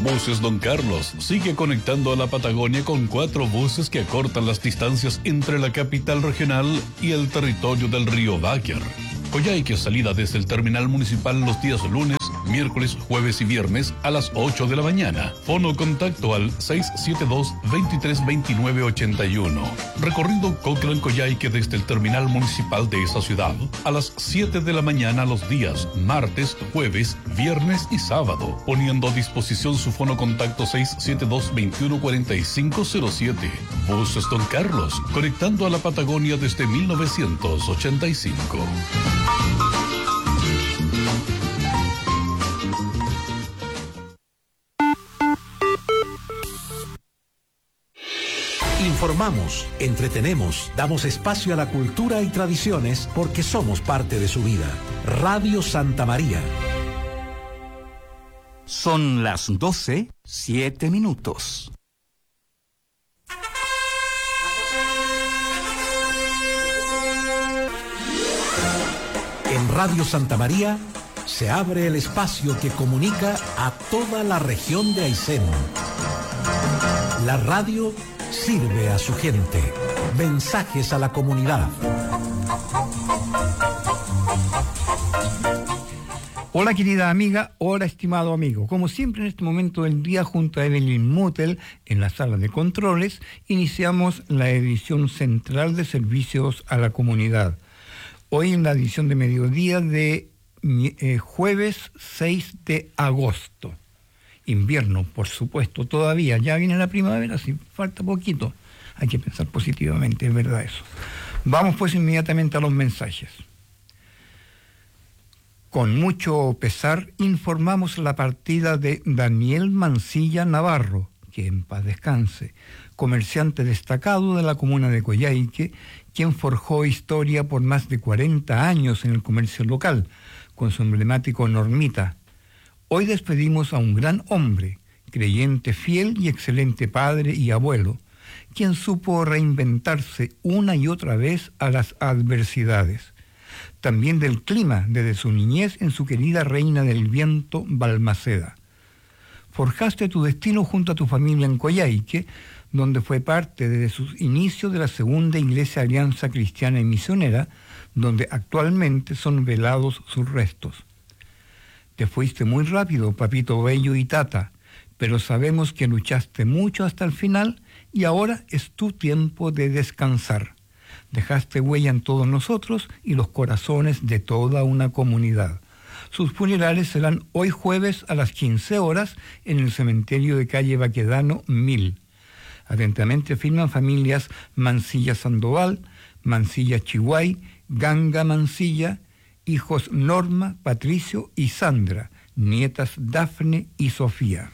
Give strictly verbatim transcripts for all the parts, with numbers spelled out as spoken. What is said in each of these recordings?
Buses Don Carlos sigue conectando a la Patagonia con cuatro buses que acortan las distancias entre la capital regional y el territorio del río Báquer. Coyhaique salida desde el terminal municipal los días lunes, miércoles, jueves y viernes a las ocho de la mañana. Fono contacto al seis siete dos, veintitrés veintinueve ochenta y uno. Recorrido Cochrane Coyhaique desde el terminal municipal de esa ciudad a las siete de la mañana los días martes, jueves, viernes y sábado. Poniendo a disposición su fono contacto seis siete dos, veintiuno cuarenta y cinco cero siete. Buses Don Carlos, conectando a la Patagonia desde mil novecientos ochenta y cinco. Informamos, entretenemos, damos espacio a la cultura y tradiciones porque somos parte de su vida. Radio Santa María. Son las doce, siete minutos. En Radio Santa María se abre el espacio que comunica a toda la región de Aysén. La radio sirve a su gente. Mensajes a la comunidad. Hola querida amiga, hola estimado amigo. Como siempre en este momento del día junto a Evelyn Mutel en la sala de controles, iniciamos la edición central de servicios a la comunidad. Hoy en la edición de mediodía de eh, jueves seis de agosto. Invierno, por supuesto, todavía. Ya viene la primavera, sí, falta poquito. Hay que pensar positivamente, es verdad eso. Vamos pues inmediatamente a los mensajes. Con mucho pesar informamos la partida de Daniel Mancilla Navarro, que en paz descanse, comerciante destacado de la comuna de Coyhaique, quien forjó historia por más de cuarenta años en el comercio local, con su emblemático Normita. Hoy despedimos a un gran hombre, creyente fiel y excelente padre y abuelo, quien supo reinventarse una y otra vez a las adversidades. También del clima desde su niñez en su querida Reina del Viento, Balmaceda. Forjaste tu destino junto a tu familia en Coyhaique, donde fue parte desde sus inicios de la segunda Iglesia Alianza Cristiana y Misionera, donde actualmente son velados sus restos. Te fuiste muy rápido, papito bello y tata, pero sabemos que luchaste mucho hasta el final y ahora es tu tiempo de descansar. Dejaste huella en todos nosotros y los corazones de toda una comunidad. Sus funerales serán hoy jueves a las quince horas en el cementerio de calle Baquedano mil. Atentamente firman familias Mancilla Sandoval, Mancilla Chihuay, Ganga Mancilla, hijos Norma, Patricio y Sandra, nietas Dafne y Sofía.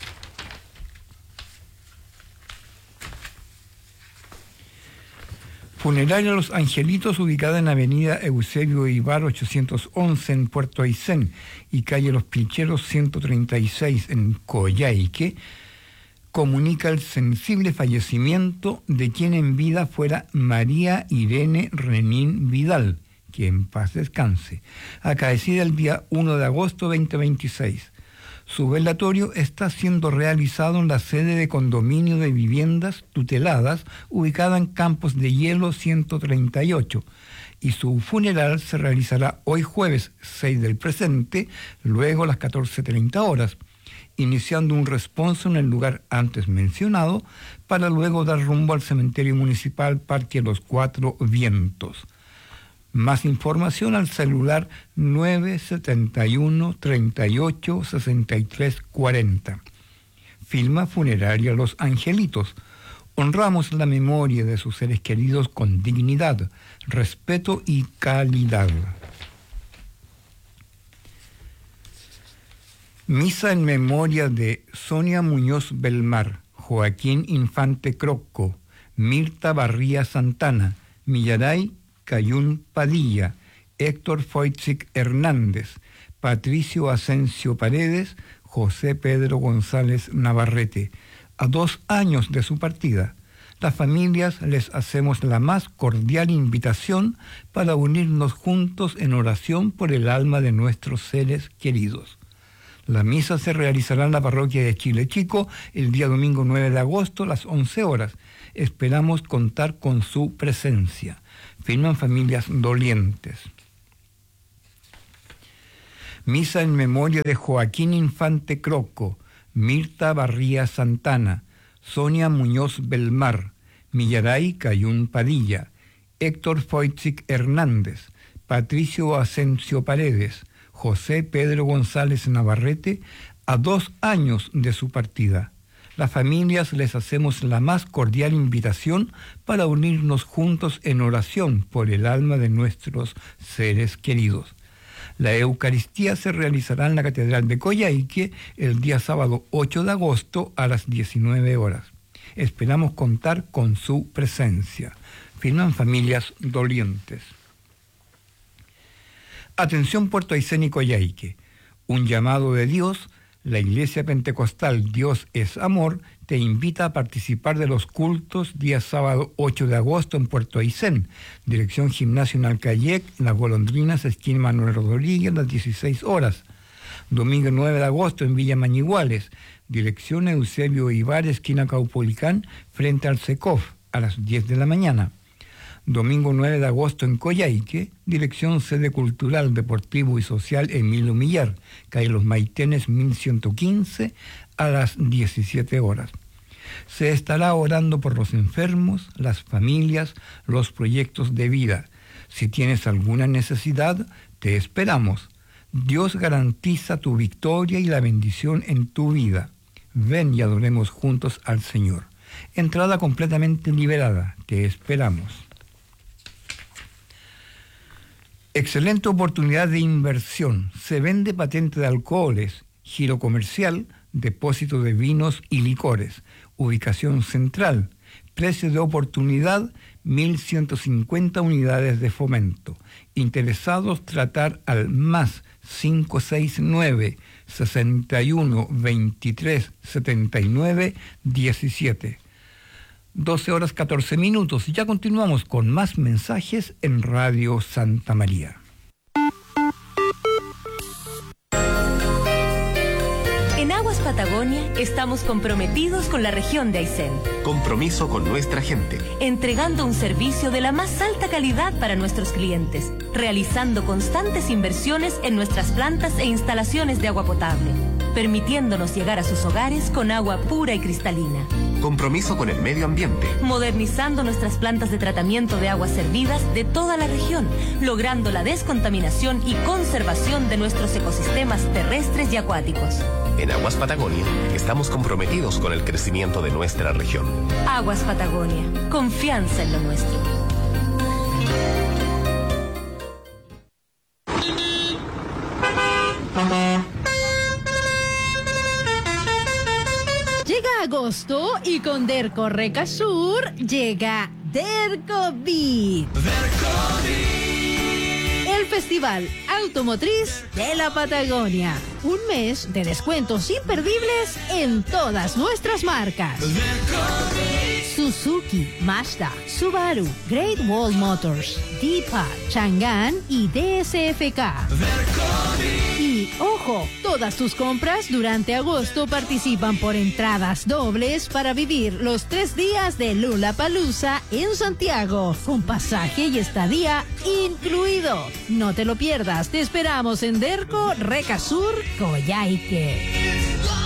Funeraria Los Angelitos, ubicada en avenida Eusebio Ibar ochocientos once en Puerto Aysén y calle Los Pincheros ciento treinta y seis en Coyhaique, comunica el sensible fallecimiento de quien en vida fuera María Irene Renín Vidal, que en paz descanse, acaecida el día primero de agosto de veinte veintiséis. Su velatorio está siendo realizado en la sede de condominio de viviendas tuteladas ubicada en Campos de Hielo ciento treinta y ocho y su funeral se realizará hoy jueves seis del presente, luego a las catorce treinta horas, iniciando un responso en el lugar antes mencionado para luego dar rumbo al cementerio municipal Parque Los Cuatro Vientos. Más información al celular nueve setenta y uno, treinta y ocho, sesenta y tres cuarenta. Firma Funeraria Los Angelitos. Honramos la memoria de sus seres queridos con dignidad, respeto y calidad. Misa en memoria de Sonia Muñoz Belmar, Joaquín Infante Crocco, Mirta Barría Santana, Millaray Cayún Padilla, Héctor Foitzik Hernández, Patricio Asensio Paredes, José Pedro González Navarrete. A dos años de su partida, las familias les hacemos la más cordial invitación para unirnos juntos en oración por el alma de nuestros seres queridos. La misa se realizará en la parroquia de Chile Chico el día domingo nueve de agosto a las once horas. Esperamos contar con su presencia. Firman familias dolientes. Misa en memoria de Joaquín Infante Croco, Mirta Barría Santana, Sonia Muñoz Belmar, Millaray Cayún Padilla, Héctor Foitzik Hernández, Patricio Asensio Paredes, José Pedro González Navarrete, a dos años de su partida. Las familias les hacemos la más cordial invitación para unirnos juntos en oración por el alma de nuestros seres queridos. La Eucaristía se realizará en la Catedral de Coyhaique el día sábado ocho de agosto a las diecinueve horas. Esperamos contar con su presencia. Firman familias dolientes. Atención Puerto Aysén y Coyhaique. Un llamado de Dios. La Iglesia Pentecostal Dios es Amor te invita a participar de los cultos día sábado ocho de agosto en Puerto Aysén. Dirección Gimnasio Nalcayec, Las Golondrinas, esquina Manuel Rodríguez, a las dieciséis horas. Domingo nueve de agosto en Villa Mañiguales. Dirección Eusebio Ibar, esquina Caupolicán, frente al SECOF, a las diez de la mañana. Domingo nueve de agosto en Coyhaique, dirección Sede Cultural, Deportivo y Social Emilio Millar, calle Los Maitenes mil ciento quince, a las diecisiete horas. Se estará orando por los enfermos, las familias, los proyectos de vida. Si tienes alguna necesidad, te esperamos. Dios garantiza tu victoria y la bendición en tu vida. Ven y adoremos juntos al Señor. Entrada completamente liberada. Te esperamos. Excelente oportunidad de inversión. Se vende patente de alcoholes, giro comercial, depósito de vinos y licores. Ubicación central. Precio de oportunidad, mil ciento cincuenta unidades de fomento. Interesados tratar al más cinco seis nueve, sesenta y uno, veintitrés, setenta y nueve, diecisiete. doce horas catorce minutos. Ya continuamos con más mensajes en Radio Santa María. En Aguas Patagonia estamos comprometidos con la región de Aysén. Compromiso con nuestra gente. Entregando un servicio de la más alta calidad para nuestros clientes. Realizando constantes inversiones en nuestras plantas e instalaciones de agua potable. Permitiéndonos llegar a sus hogares con agua pura y cristalina. Compromiso con el medio ambiente. Modernizando nuestras plantas de tratamiento de aguas servidas de toda la región, logrando la descontaminación y conservación de nuestros ecosistemas terrestres y acuáticos. En Aguas Patagonia estamos comprometidos con el crecimiento de nuestra región. Aguas Patagonia, confianza en lo nuestro. Llega agosto y con Derco Recasur llega Dercobit. El Festival Automotriz de la Patagonia. Un mes de descuentos imperdibles en todas nuestras marcas. Suzuki, Mazda, Subaru, Great Wall Motors, Deepak, Chang'an y D S F K. Y ojo, todas tus compras durante agosto participan por entradas dobles para vivir los tres días de Lollapalooza en Santiago, con pasaje y estadía incluido. No te lo pierdas, te esperamos en Derco Recasur, Coyhaique.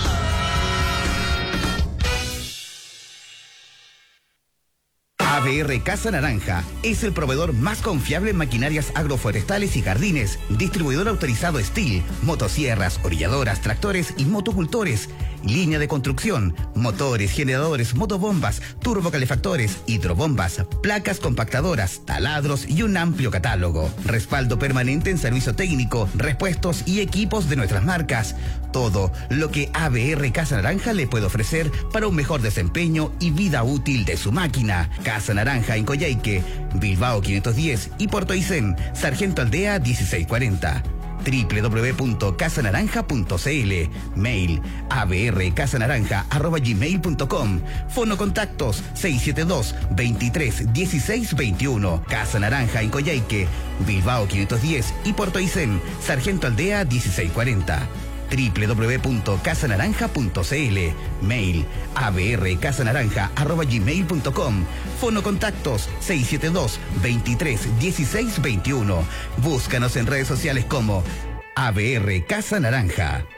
A B R Casa Naranja es el proveedor más confiable en maquinarias agroforestales y jardines, distribuidor autorizado Steel, motosierras, orilladoras, tractores y motocultores, línea de construcción, motores, generadores, motobombas, turbocalefactores, hidrobombas, placas compactadoras, taladros y un amplio catálogo. Respaldo permanente en servicio técnico, repuestos y equipos de nuestras marcas. Todo lo que A B R Casa Naranja le puede ofrecer para un mejor desempeño y vida útil de su máquina. Casa Naranja en Coyhaique, Bilbao quinientos diez y Puerto Aysén, Sargento Aldea dieciséis cuarenta. doble u doble u doble u punto casa naranja punto c l. Mail abrcasanaranja arroba gmail punto com. Fono contactos seis siete dos, veintitrés, dieciséis veintiuno. Casa Naranja en Coyhaique, Bilbao quinientos diez y Puerto Aysén, Sargento Aldea dieciséis cuarenta. doble u doble u doble u punto casa naranja punto c l, mail a b r casa naranja arroba gmail punto com, fono contactos seis siete dos, veintitrés, dieciséis, veintiuno. Búscanos en redes sociales como A B R Casa Naranja.